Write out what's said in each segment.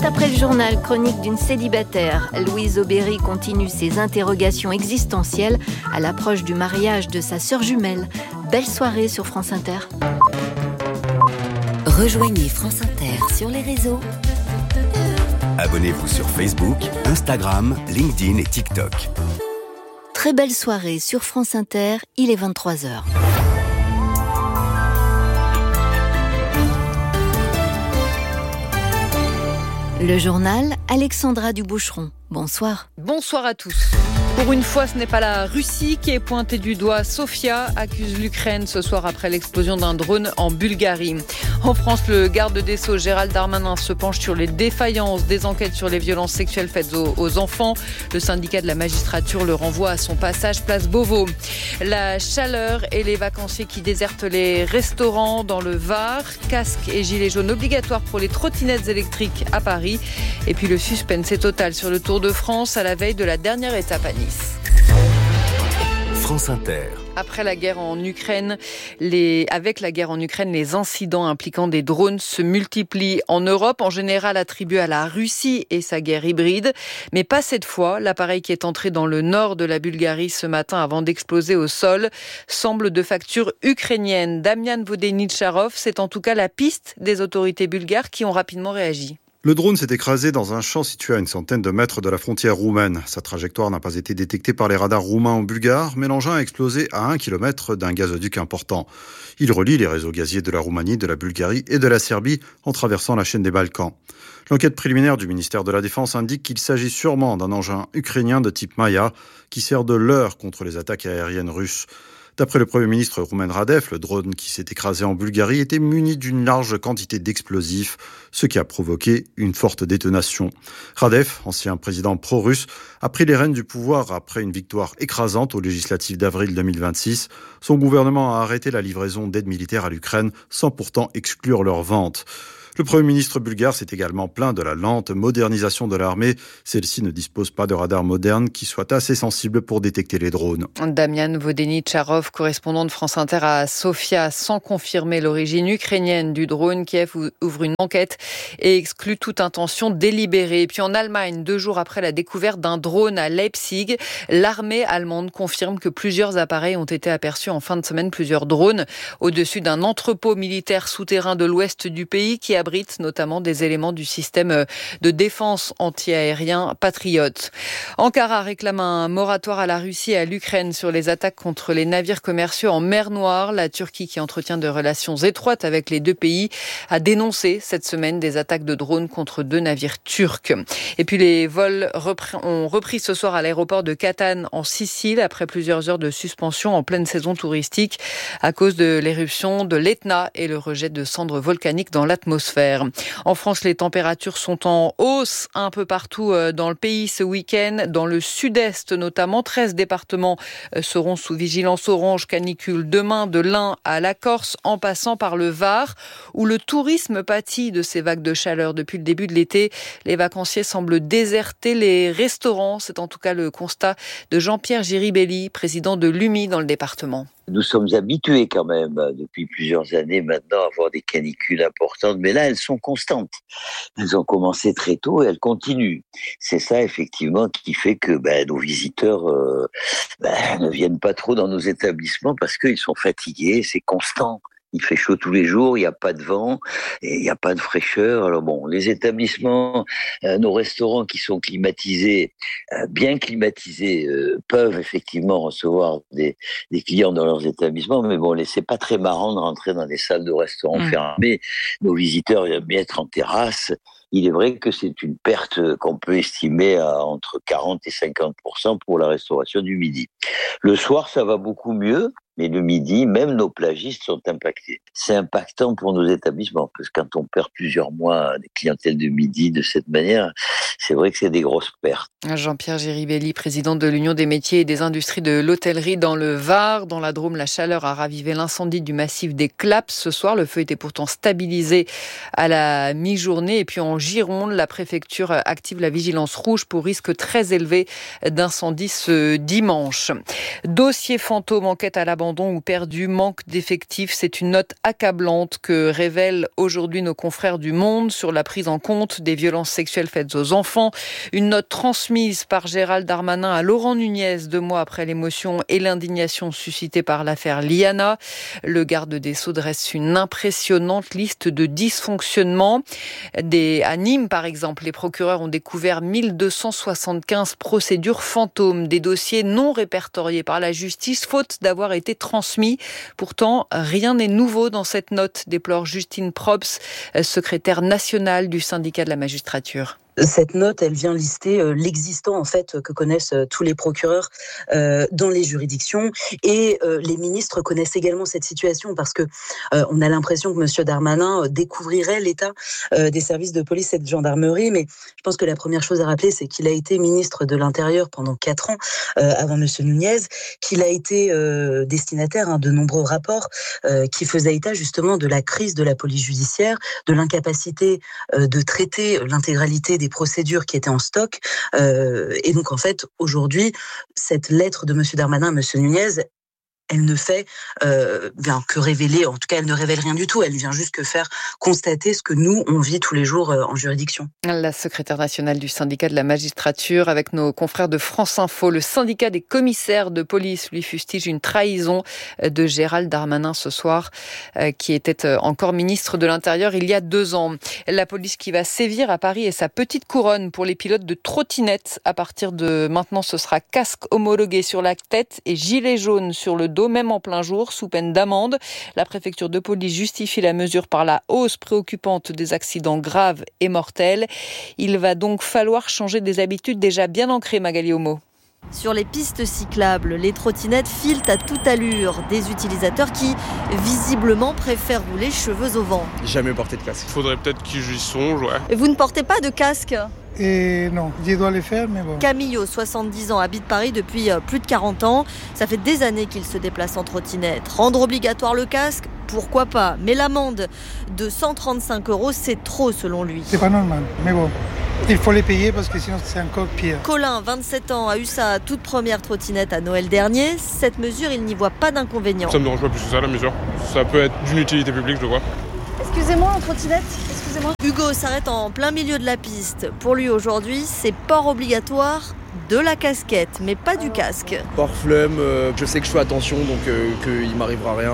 Après le journal, chronique d'une célibataire, Louise Aubéry continue ses interrogations existentielles à l'approche du mariage de sa sœur jumelle. Belle soirée sur France Inter. Rejoignez France Inter sur les réseaux. Abonnez-vous sur Facebook, Instagram, LinkedIn et TikTok. Très belle soirée sur France Inter, il est 23h. Le journal, Alexandra Duboucheron. Bonsoir. Bonsoir à tous. Pour une fois, ce n'est pas la Russie qui est pointée du doigt. Sofia accuse l'Ukraine ce soir après l'explosion d'un drone en Bulgarie. En France, le garde des Sceaux Gérald Darmanin se penche sur les défaillances des enquêtes sur les violences sexuelles faites aux enfants. Le syndicat de la magistrature le renvoie à son passage place Beauvau. La chaleur et les vacanciers qui désertent les restaurants dans le Var. Casque et gilets jaunes obligatoires pour les trottinettes électriques à Paris. Et puis le suspense est total sur le Tour de France à la veille de la dernière étape à Nice. France Inter. Avec la guerre en Ukraine, les incidents impliquant des drones se multiplient en Europe, en général attribués à la Russie et sa guerre hybride. Mais pas cette fois. L'appareil qui est entré dans le nord de la Bulgarie ce matin avant d'exploser au sol semble de facture ukrainienne. Damian Vodeničarov, c'est en tout cas la piste des autorités bulgares qui ont rapidement réagi. Le drone s'est écrasé dans un champ situé à une centaine de mètres de la frontière roumaine. Sa trajectoire n'a pas été détectée par les radars roumains ou bulgares, mais l'engin a explosé à 1 km d'un gazoduc important. Il relie les réseaux gaziers de la Roumanie, de la Bulgarie et de la Serbie en traversant la chaîne des Balkans. L'enquête préliminaire du ministère de la Défense indique qu'il s'agit sûrement d'un engin ukrainien de type Maya qui sert de leurre contre les attaques aériennes russes. D'après le Premier ministre roumain Radev, le drone qui s'est écrasé en Bulgarie était muni d'une large quantité d'explosifs, ce qui a provoqué une forte détonation. Radev, ancien président pro-russe, a pris les rênes du pouvoir après une victoire écrasante aux législatives d'avril 2026. Son gouvernement a arrêté la livraison d'aide militaire à l'Ukraine sans pourtant exclure leur vente. Le Premier ministre bulgare s'est également plaint de la lente modernisation de l'armée. Celle-ci ne dispose pas de radars modernes qui soient assez sensibles pour détecter les drones. Damian Vodeničarov, correspondant de France Inter à Sofia, sans confirmer l'origine ukrainienne du drone. Kiev ouvre une enquête et exclut toute intention délibérée. Et puis en Allemagne, 2 jours après la découverte d'un drone à Leipzig, l'armée allemande confirme que plusieurs appareils ont été aperçus en fin de semaine, plusieurs drones au-dessus d'un entrepôt militaire souterrain de l'ouest du pays qui abrite notamment des éléments du système de défense anti-aérien Patriot. Ankara réclame un moratoire à la Russie et à l'Ukraine sur les attaques contre les navires commerciaux en mer Noire. La Turquie, qui entretient de relations étroites avec les deux pays, a dénoncé cette semaine des attaques de drones contre 2 navires turcs. Et puis les vols ont repris ce soir à l'aéroport de Catane en Sicile après plusieurs heures de suspension en pleine saison touristique à cause de l'éruption de l'Etna et le rejet de cendres volcaniques dans l'atmosphère. En France, les températures sont en hausse un peu partout dans le pays ce week-end. Dans le sud-est notamment, 13 départements seront sous vigilance orange canicule demain, de l'Ain à la Corse, en passant par le Var, où le tourisme pâtit de ces vagues de chaleur depuis le début de l'été. Les vacanciers semblent déserter les restaurants. C'est en tout cas le constat de Jean-Pierre Giribelli, président de l'UMI dans le département. Nous sommes habitués quand même depuis plusieurs années maintenant à avoir des canicules importantes, mais là elles sont constantes. Elles ont commencé très tôt et elles continuent. C'est ça effectivement qui fait que nos visiteurs ne viennent pas trop dans nos établissements parce qu'ils sont fatigués, c'est constant. Il fait chaud tous les jours, il n'y a pas de vent, et il n'y a pas de fraîcheur. Alors bon, les établissements, nos restaurants qui sont climatisés, bien climatisés, peuvent effectivement recevoir des clients dans leurs établissements, mais bon, c'est pas très marrant de rentrer dans des salles de restaurants fermées. Nos visiteurs aiment bien être en terrasse. Il est vrai que c'est une perte qu'on peut estimer à entre 40 et 50% pour la restauration du midi. Le soir, ça va beaucoup mieux. Mais le midi, même nos plagistes sont impactés. C'est impactant pour nos établissements, parce que quand on perd plusieurs mois des clientèles de midi de cette manière, c'est vrai que c'est des grosses pertes. Jean-Pierre Giribelli, président de l'Union des métiers et des industries de l'hôtellerie dans le Var. Dans la Drôme, la chaleur a ravivé l'incendie du massif des Claps. Ce soir, le feu était pourtant stabilisé à la mi-journée. Et puis en Gironde, la préfecture active la vigilance rouge pour risque très élevé d'incendie ce dimanche. Dossier fantôme, enquête à l'abandon ou perdu, manque d'effectifs. C'est une note accablante que révèlent aujourd'hui nos confrères du Monde sur la prise en compte des violences sexuelles faites aux enfants. Une note transmise par Gérald Darmanin à Laurent Nunez 2 mois après l'émotion et l'indignation suscitée par l'affaire Liana. Le garde des Sceaux dresse une impressionnante liste de dysfonctionnements. À Nîmes, par exemple, les procureurs ont découvert 1275 procédures fantômes, des dossiers non répertoriés par la justice, faute d'avoir été transmis. Pourtant, rien n'est nouveau dans cette note, déplore Justine Probst, secrétaire nationale du syndicat de la magistrature. Cette note, elle vient lister l'existant en fait que connaissent tous les procureurs dans les juridictions, et les ministres connaissent également cette situation parce que on a l'impression que Monsieur Darmanin découvrirait l'état des services de police et de gendarmerie, mais je pense que la première chose à rappeler, c'est qu'il a été ministre de l'Intérieur pendant 4 ans avant Monsieur Nunez, qu'il a été destinataire de nombreux rapports qui faisaient état justement de la crise de la police judiciaire, de l'incapacité de traiter l'intégralité des procédures qui étaient en stock. Et donc, en fait, aujourd'hui, cette lettre de M. Darmanin à M. Nunez, elle ne fait que révéler, en tout cas, elle ne révèle rien du tout. Elle vient juste que faire constater ce que nous, on vit tous les jours en juridiction. La secrétaire nationale du syndicat de la magistrature avec nos confrères de France Info. Le syndicat des commissaires de police lui fustige une trahison de Gérald Darmanin ce soir, qui était encore ministre de l'Intérieur il y a 2 ans. La police qui va sévir à Paris et sa petite couronne pour les pilotes de trottinettes. À partir de maintenant, ce sera casque homologué sur la tête et gilet jaune sur le dos, même en plein jour, sous peine d'amende. La préfecture de police justifie la mesure par la hausse préoccupante des accidents graves et mortels. Il va donc falloir changer des habitudes déjà bien ancrées, Magali Homo. Sur les pistes cyclables, les trottinettes filent à toute allure. Des utilisateurs qui, visiblement, préfèrent rouler cheveux au vent. Jamais porter de casque. Il faudrait peut-être qu'ils y songent, ouais. Et vous ne portez pas de casque ? Et non, je dois les faire, mais bon. Camillo, 70 ans, habite Paris depuis plus de 40 ans. Ça fait des années qu'il se déplace en trottinette. Rendre obligatoire le casque, pourquoi pas ? Mais l'amende de 135 €, c'est trop selon lui. C'est pas normal, mais bon. Il faut les payer parce que sinon c'est encore pire. Colin, 27 ans, a eu sa toute première trottinette à Noël dernier. Cette mesure, il n'y voit pas d'inconvénient. Ça me dérange pas plus que ça, la mesure. Ça peut être d'une utilité publique, je le vois. Excusez-moi, en trottinette, excusez-moi. Hugo s'arrête en plein milieu de la piste. Pour lui aujourd'hui, c'est port obligatoire de la casquette, mais pas du casque. Par flemme, je sais que je fais attention, donc qu'il m'arrivera rien.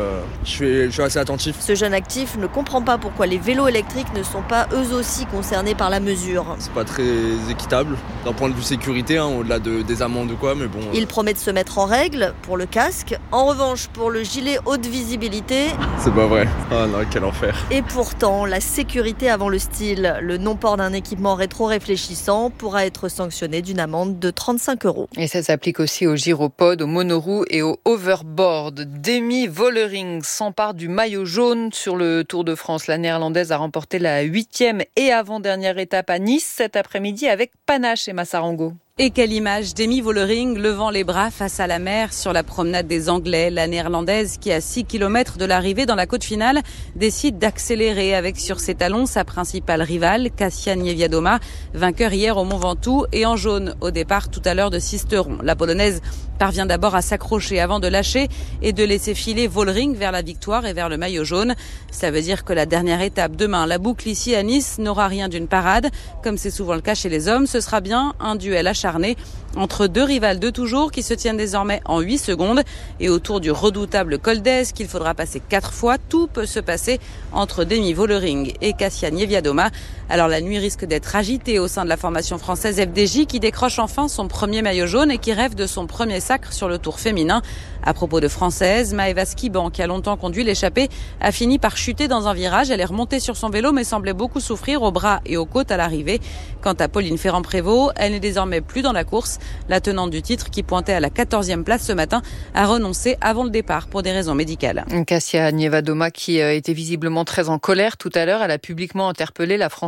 Je suis assez attentif. Ce jeune actif ne comprend pas pourquoi les vélos électriques ne sont pas eux aussi concernés par la mesure. C'est pas très équitable d'un point de vue sécurité, au-delà des amendes ou quoi, mais bon. Il promet de se mettre en règle pour le casque. En revanche, pour le gilet haute visibilité... C'est pas vrai. Ah non, quel enfer. Et pourtant, la sécurité avant le style. Le non-port d'un équipement rétro-réfléchissant pourra être sanctionné d'une amende de 35 €. Et ça s'applique aussi aux gyropodes, aux monoroues et aux overboards. Demi Vollering s'empare du maillot jaune sur le Tour de France. La Néerlandaise a remporté la 8e et avant-dernière étape à Nice cet après-midi avec panache et Massarango. Et quelle image d'Amy Vollering levant les bras face à la mer sur la promenade des Anglais. La Néerlandaise qui, à 6 km de l'arrivée dans la côte finale, décide d'accélérer avec sur ses talons sa principale rivale, Kasia Niewiadoma, vainqueur hier au Mont Ventoux et en jaune au départ tout à l'heure de Sisteron. La Polonaise parvient d'abord à s'accrocher avant de lâcher et de laisser filer Vollering vers la victoire et vers le maillot jaune. Ça veut dire que la dernière étape demain, la boucle ici à Nice, n'aura rien d'une parade. Comme c'est souvent le cas chez les hommes, ce sera bien un duel acharné entre 2 rivales de toujours qui se tiennent désormais en 8 secondes. Et autour du redoutable col d'Èze qu'il faudra passer 4 fois, tout peut se passer entre Demi Vollering et Kasia Niewiadoma. Alors la nuit risque d'être agitée au sein de la formation française FDJ qui décroche enfin son premier maillot jaune et qui rêve de son premier sacre sur le Tour féminin. À propos de Françaises, Maëva Skiban, qui a longtemps conduit l'échappée, a fini par chuter dans un virage. Elle est remontée sur son vélo mais semblait beaucoup souffrir aux bras et aux côtes à l'arrivée. Quant à Pauline Ferrand-Prévot, elle n'est désormais plus dans la course. La tenante du titre, qui pointait à la 14e place ce matin, a renoncé avant le départ pour des raisons médicales. Kasia Niewiadoma qui était visiblement très en colère tout à l'heure. Elle a publiquement interpellé la Française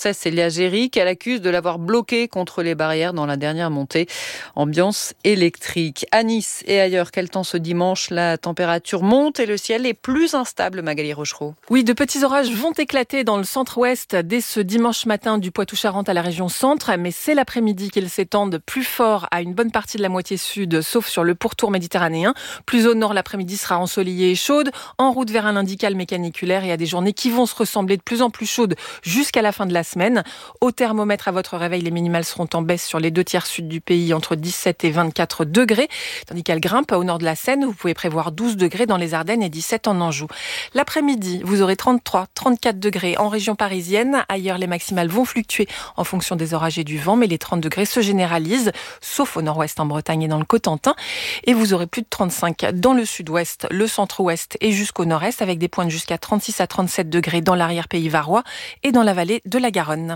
française Célia Géry, qu'elle accuse de l'avoir bloquée contre les barrières dans la dernière montée. Ambiance électrique. À Nice et ailleurs, quel temps ce dimanche? La température monte et le ciel est plus instable, Magali Rochereau. Oui, de petits orages vont éclater dans le centre-ouest dès ce dimanche matin du Poitou-Charentes à la région centre, mais c'est l'après-midi qu'ils s'étendent plus fort à une bonne partie de la moitié sud, sauf sur le pourtour méditerranéen. Plus au nord, l'après-midi sera ensoleillée et chaude, en route vers un lundi calme et caniculaire et à des journées qui vont se ressembler de plus en plus chaudes jusqu'à la fin de la semaine. Au thermomètre, à votre réveil, les minimales seront en baisse sur les 2 tiers sud du pays, entre 17 et 24 degrés, tandis qu'elles grimpent au nord de la Seine, vous pouvez prévoir 12 degrés dans les Ardennes et 17 en Anjou. L'après-midi, vous aurez 33, 34 degrés en région parisienne. Ailleurs, les maximales vont fluctuer en fonction des orages et du vent, mais les 30 degrés se généralisent, sauf au nord-ouest en Bretagne et dans le Cotentin. Et vous aurez plus de 35 dans le sud-ouest, le centre-ouest et jusqu'au nord-est, avec des pointes jusqu'à 36 à 37 degrés dans l'arrière-pays varois et dans la vallée de la Garonne.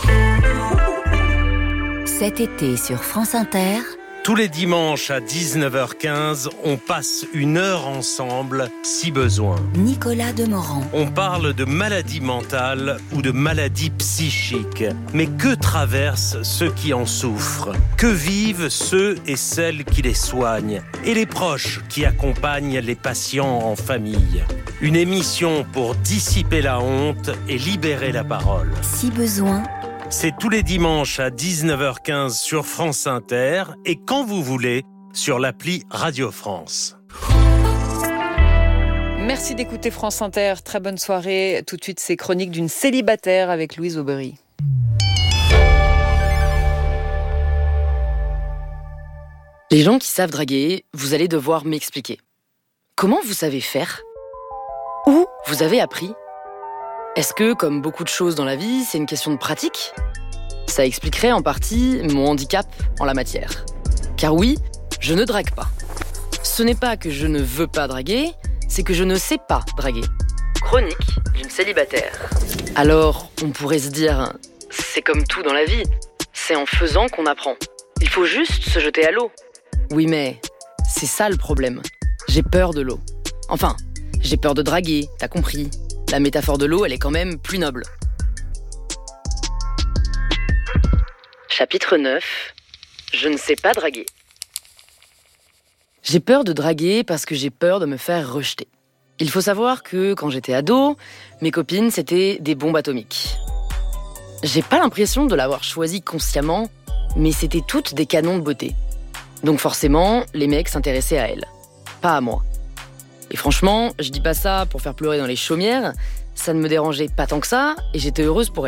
Cet été sur France Inter, tous les dimanches à 19h15, on passe 1 heure ensemble, si besoin. Nicolas Demorand. On parle de maladies mentales ou de maladies psychiques. Mais que traversent ceux qui en souffrent? Que vivent ceux et celles qui les soignent? Et les proches qui accompagnent les patients en famille? Une émission pour dissiper la honte et libérer la parole. Si besoin. C'est tous les dimanches à 19h15 sur France Inter et quand vous voulez sur l'appli Radio France. Merci d'écouter France Inter. Très bonne soirée. Tout de suite, c'est Chronique d'une célibataire avec Louise Aubéry. Les gens qui savent draguer, vous allez devoir m'expliquer. Comment vous savez faire? Où vous avez appris? Est-ce que, comme beaucoup de choses dans la vie, c'est une question de pratique? Ça expliquerait en partie mon handicap en la matière. Car oui, je ne drague pas. Ce n'est pas que je ne veux pas draguer, c'est que je ne sais pas draguer. Chronique d'une célibataire. Alors, on pourrait se dire, c'est comme tout dans la vie, c'est en faisant qu'on apprend. Il faut juste se jeter à l'eau. Oui, mais c'est ça le problème. J'ai peur de l'eau. Enfin, j'ai peur de draguer, t'as compris. La métaphore de l'eau, elle est quand même plus noble. Chapitre 9. Je ne sais pas draguer. J'ai peur de draguer parce que j'ai peur de me faire rejeter. Il faut savoir que quand j'étais ado, mes copines, c'était des bombes atomiques. J'ai pas l'impression de l'avoir choisi consciemment, mais c'était toutes des canons de beauté. Donc forcément, les mecs s'intéressaient à elles, pas à moi. Et franchement, je dis pas ça pour faire pleurer dans les chaumières, ça ne me dérangeait pas tant que ça, et j'étais heureuse pour elle.